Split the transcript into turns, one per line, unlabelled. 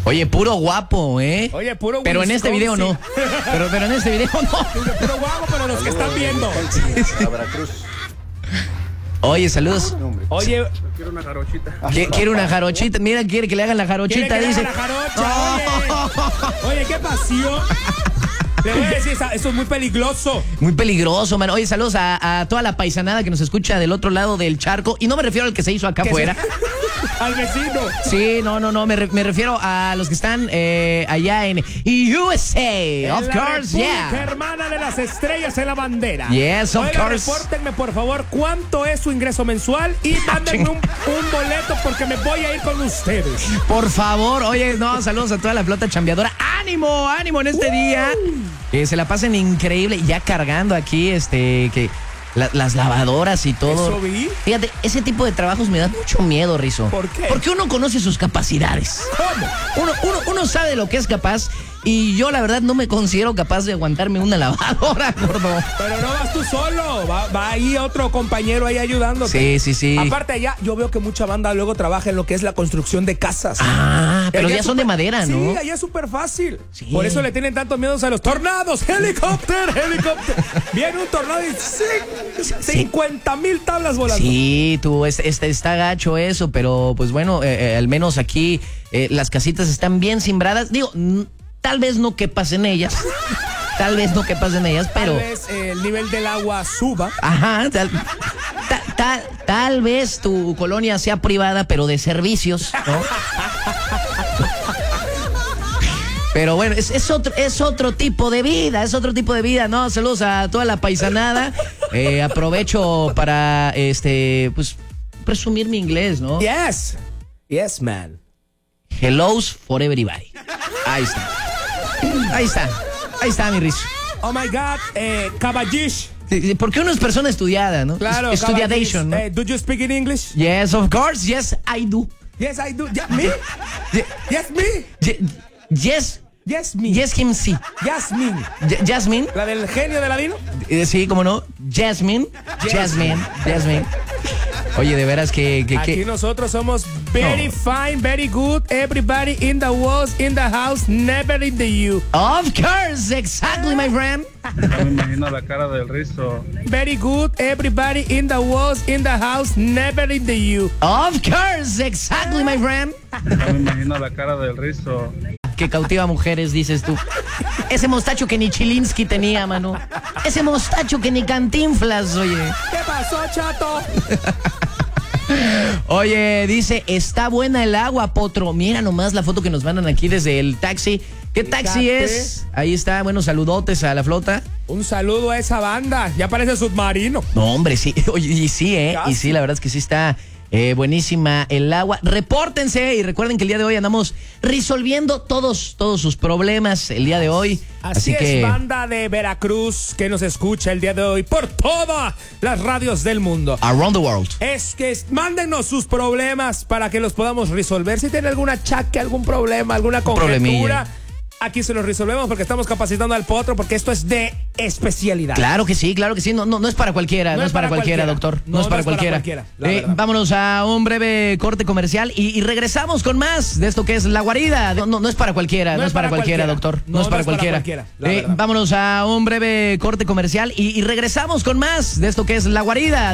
Oye, puro guapo, ¿eh?
Oye, puro
pero en este video no. Pero en este video no.
Puro guapo, pero los que están viendo.
A Veracruz.
Oye, saludos.
Oye,
Quiero una jarochita.
Quiere una jarochita. Mira, quiere que le hagan la jarochita,
¿quiere que
dice.
le haga la jarocha? Oye, qué pasión. Le voy a decir, eso es muy peligroso.
Muy peligroso, man. Oye, saludos a toda la paisanada que nos escucha del otro lado del charco. Y no me refiero al que se hizo acá afuera.
Al vecino.
Sí, no. Me refiero a los que están allá en USA. Of course, yeah.
Hermana de las estrellas en la bandera.
Yes, of course.
Repórtenme, por favor, cuánto es su ingreso mensual y mándenme un boleto porque me voy a ir con ustedes.
Por favor, oye, no, saludos a toda la flota chambeadora. ¡Ánimo, ánimo en este día! Que se la pasen increíble, ya cargando aquí, que las lavadoras y todo.
¿Eso vi?
Fíjate, ese tipo de trabajos me da mucho miedo, Rizo.
¿Por qué?
Porque uno conoce sus capacidades.
¿Cómo?
Uno sabe lo que es capaz. Y yo, la verdad, no me considero capaz de aguantarme una lavadora, gordo.
Pero no vas tú solo, va ahí otro compañero ahí ayudándote.
Sí.
Aparte allá, yo veo que mucha banda luego trabaja en lo que es la construcción de casas.
Ah, pero
Allá
ya son de madera, ¿no?
Sí, allá es súper fácil.
Sí.
Por eso le tienen tantos miedos a los tornados. ¡Helicóptero! Viene un tornado y 50,000 tablas volando.
Sí, está gacho eso, pero pues bueno, al menos aquí las casitas están bien simbradas. Digo, tal vez no quepas en ellas. Tal vez pero...
Tal vez el nivel del agua suba.
Ajá, tal vez tu colonia sea privada, pero de servicios, ¿no? Pero bueno, es otro tipo de vida, ¿no? Saludos a toda la paisanada. Aprovecho para, pues, presumir mi inglés, ¿no?
Yes, man.
Hellos for everybody. Ahí está, mi Rizo.
Oh my God, caballish.
Porque uno es persona estudiada, ¿no?
Claro,
Estudiadation, ¿no?
Do you speak in English?
Yes, of course, yes, I do.
Yes, I do. Me? Yes, me.
Yes.
Yes, me.
Yes, him, sí.
Jasmine.
Jasmine.
¿La del genio de Ladino?
Sí, cómo no. Jasmine. Oye, de veras que...
Aquí nosotros somos very fine, very good. Everybody in the walls, in the house, never in the you.
Of course, exactly, my friend.
No me imagino la cara del Rizo.
Very good. Everybody in the walls, in the house, never in the you.
Of course, exactly, my friend.
No me imagino la cara del Rizo.
Que cautiva mujeres, dices tú. Ese mostacho que ni Chilinsky tenía, mano. Ese mostacho que ni Cantinflas, oye.
¿Qué pasó, chato?
Oye, dice, está buena el agua, Potro. Mira nomás la foto que nos mandan aquí desde el taxi. ¿Qué taxi es? Ahí está, bueno, saludotes a la flota.
Un saludo a esa banda. Ya parece submarino.
No, hombre, sí. Oye, y sí, Y sí, la verdad es que sí está buenísima el agua. Repórtense y recuerden que el día de hoy andamos resolviendo todos sus problemas el día de hoy.
Así es, banda de Veracruz que nos escucha el día de hoy por todas las radios del mundo.
Around the world.
Es que mándenos sus problemas para que los podamos resolver. Si tienen algún achaque, algún problema, alguna conjetura, aquí se los resolvemos porque estamos capacitando al Potro porque esto es de especialidad.
Claro que sí. No es para cualquiera, no es para cualquiera, doctor. No es para cualquiera. Vámonos a un breve corte comercial y regresamos con más de esto que es La Guarida. No es para cualquiera, no es para cualquiera, doctor. No es para cualquiera. Vámonos a un breve corte comercial y regresamos con más de esto que es La Guarida.